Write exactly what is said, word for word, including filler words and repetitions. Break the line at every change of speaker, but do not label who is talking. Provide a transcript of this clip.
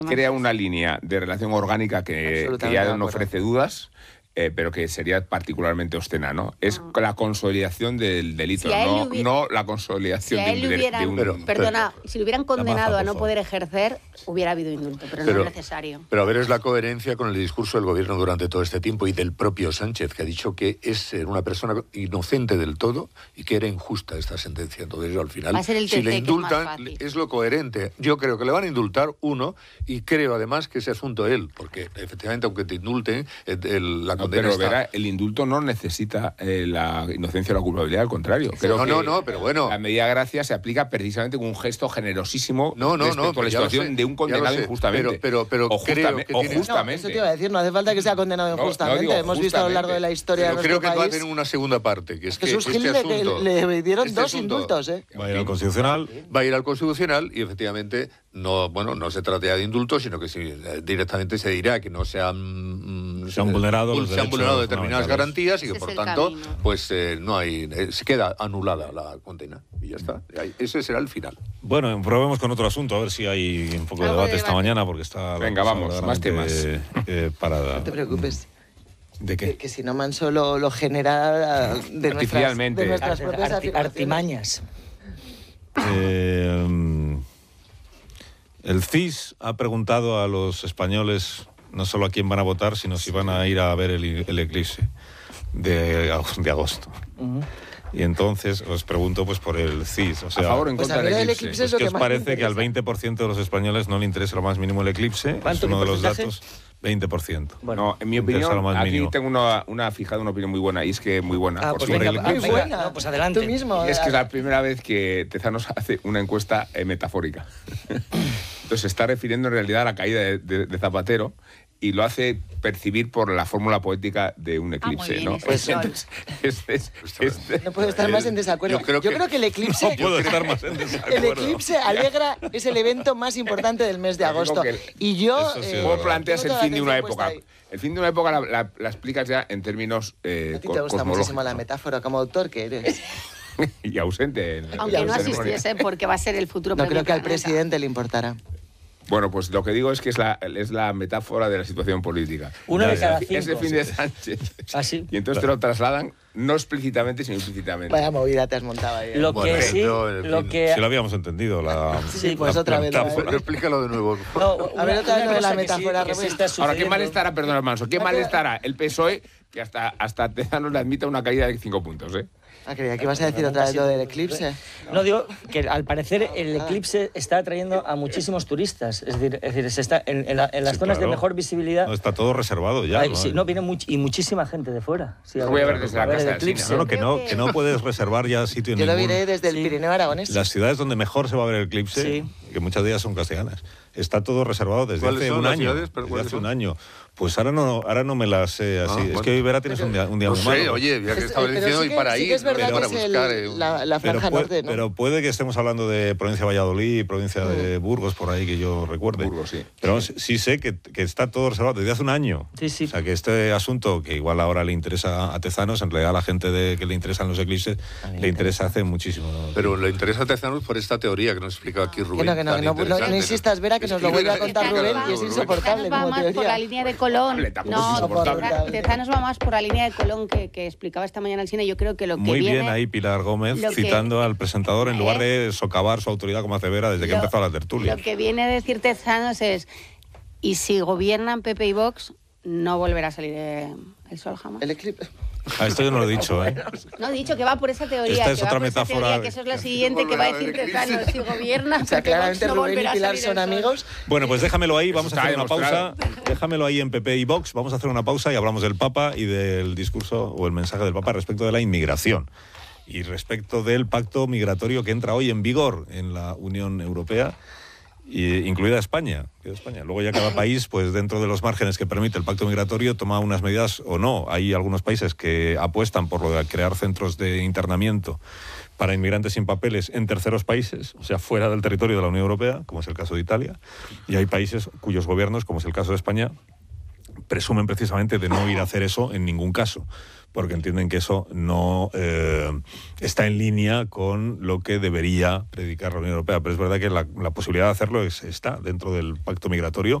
crea una línea de relación orgánica que, que ya no ofrece dudas. Eh, pero que sería particularmente obscena, ¿no? Es ah. la consolidación del delito, si no, hubiera, no la consolidación
si
de,
hubieran,
de un...
Pero, perdona, pero, si lo hubieran condenado a no poder ejercer, hubiera habido indulto, pero, pero no es necesario.
Pero a ver, es la coherencia con el discurso del gobierno durante todo este tiempo y del propio Sánchez, que ha dicho que es una persona inocente del todo y que era injusta esta sentencia. Entonces, al final, si le indultan, es, es lo coherente. Yo creo que le van a indultar, uno, y creo además que ese asunto él, porque efectivamente, aunque te indulten, el, el, la
No, pero verá, el indulto no necesita eh, la inocencia o la culpabilidad, al contrario. Creo
no,
que
no, no, pero bueno.
La medida de gracia se aplica precisamente con un gesto generosísimo
no, no,
respecto
no,
a la situación de un condenado injustamente.
Pero, pero, pero
o justamente.
Creo que
o justamente.
No, eso te iba a decir, no hace falta que sea condenado injustamente. No, no digo, Hemos visto a lo largo de la historia
pero
de nuestro
creo que
país...
va a tener una segunda parte, que es que
Jesús
este
Gil
asunto...
Le, le dieron
este
dos
asunto,
indultos, ¿eh?
Va a ir al Constitucional.
Va a ir al Constitucional y efectivamente no, bueno, no se trata ya de indultos, sino que si, directamente se dirá que no se han,
se han vulnerado,
se, se han vulnerado determinadas garantías y que,
ese
por
es
tanto,
camino.
pues eh, no hay, eh, se queda anulada la condena y ya está. Ese será el final.
Bueno, probemos con otro asunto, a ver si hay un poco de debate, de debate esta mañana, porque está...
Venga, vamos, más temas.
Eh, parada.
No te preocupes.
¿De qué?
Que, que si no Manso lo, lo genera de nuestras, de nuestras propias
Arti, artimañas.
Eh, el C I S ha preguntado a los españoles no solo a quién van a votar, sino si van a ir a ver el, el eclipse de, de agosto. Uh-huh. Y entonces os pregunto pues por el C I S. O sea,
a favor o en
pues
contra del eclipse.
eclipse
es que os parece que al veinte por ciento de los españoles no le interesa lo más mínimo el eclipse. Es uno de los datos. veinte por ciento.
Bueno, en mi opinión, aquí mínimo. tengo una, una fijada, una opinión muy buena, y es que muy buena.
Ah,
por
pues venga,
el
venga, venga. No, pues adelante.
Tú mismo.
Y es que es la primera vez que Tezanos hace una encuesta eh, metafórica. Entonces se está refiriendo en realidad a la caída de, de, de Zapatero, y lo hace percibir por la fórmula poética de un eclipse, ah, bien, ¿no?
Pues
Entonces, es, es, es,
no puedo estar más en desacuerdo.
Yo creo que,
yo creo que el eclipse...
No puedo estar más en desacuerdo.
El eclipse alegra es el evento más importante del mes de agosto. El, y yo...
Sí, eh, ¿cómo planteas el fin de una época? Ahí. El fin de una época la, la, la explicas ya en términos eh,
A ti te gusta muchísimo la metáfora, como autor que eres.
Y ausente. En
Aunque en no asistiese, porque va a ser el futuro.
No creo que al presidente le importara.
Bueno, pues lo que digo es que es la, es la metáfora de la situación política.
Uno de cada cinco.
Es el fin de Sánchez.
¿Ah, sí?
Y entonces te lo trasladan, no explícitamente, sino implícitamente.
Vaya movida te has montado ahí. ¿eh?
Lo
bueno,
que sí,
no,
lo que...
Si lo habíamos entendido, la...
Sí, pues
la,
otra
la
vez.
Metáfora.
Explícalo de nuevo.
No,
a ver, otra vez lo de la metáfora.
Que sí, que sí
Ahora, ¿qué mal estará, perdón, Manso, qué mal estará el P S O E que hasta, hasta Tezanos le admita una caída de cinco puntos, eh?
Ah, creía que ibas a decir otra vez lo del eclipse.
No, digo que al parecer el eclipse está atrayendo a muchísimos turistas. Es decir, es decir se está en, en, la, en las sí, zonas claro. de mejor visibilidad.
No, está todo reservado ya.
Ay,
¿no?
Sí, no, viene much, y muchísima gente de fuera. Sí,
a voy a ver desde la casa del
eclipse.
No, no, que no, que no puedes reservar ya sitio en
Yo
ningún...
lo viré desde el sí. Pirineo Aragonés.
Las ciudades donde mejor se va a ver el eclipse, sí. que muchas de ellas son castellanas, está todo reservado desde hace un año.
Ciudades,
desde hace un año. Pues ahora no, ahora no me las sé así. Ah, es bueno. que hoy, Vera, tienes pero, un día, un día
no
muy
sé,
malo.
Oye, ya que estaba
pero
diciendo,
sí
y
que,
para
sí
ahí,
que es verdad
para
que es
buscar...
El, la, la franja
pero,
norte, ¿no?
Pero puede que estemos hablando de provincia de Valladolid, provincia mm. de Burgos, por ahí que yo recuerde.
Burgos, sí.
Pero sí, sí sé que, que está todo reservado desde hace un año.
Sí, sí.
O sea, que este asunto, que igual ahora le interesa a Tezanos, en realidad a la gente de, que le interesan los eclipses, le interesa hace muchísimo. ¿no?
Pero le interesa a Tezanos por esta teoría que nos explica aquí Rubén.
Que no, que no, que no, no, no insistas, Vera, que nos lo vuelve a contar Rubén y es insoportable como
va
teoría.
Más por la línea de Colón. No, Tezanos va más por la línea de Colón que, que explicaba esta mañana el cine. Yo creo que lo que
Muy
viene...
bien ahí Pilar Gómez citando que, al presentador en lugar de socavar su autoridad como hace Vera desde que
lo,
empezó la tertulia.
Lo que viene a decir Tezanos es, y si gobiernan P P y Vox, no volverá a salir el sol jamás.
El eclipse.
Ah, esto yo no lo he dicho, ¿eh?
No, he dicho que va por esa teoría.
Esta es
que
otra
va por
metáfora.
Esa teoría, que eso es la siguiente que va a decir Tezanos. Si gobierna,
o sea, claramente
no
Rubén y Pilar son amigos.
Bueno, pues déjamelo ahí, vamos
eso
a hacer una
demostrado.
pausa. Déjamelo ahí en P P y Vox. Vamos a hacer una pausa y hablamos del Papa y del discurso o el mensaje del Papa respecto de la inmigración y respecto del pacto migratorio que entra hoy en vigor en la Unión Europea, y incluida España, España. Luego ya cada país, pues dentro de los márgenes que permite el pacto migratorio, toma unas medidas o no. Hay algunos países que apuestan por lo de crear centros de internamiento para inmigrantes sin papeles en terceros países, o sea, fuera del territorio de la Unión Europea, como es el caso de Italia, y hay países cuyos gobiernos, como es el caso de España, presumen precisamente de no ir a hacer eso en ningún caso, porque entienden que eso no eh, está en línea con lo que debería predicar la Unión Europea. Pero es verdad que la, la posibilidad de hacerlo es, está dentro del pacto migratorio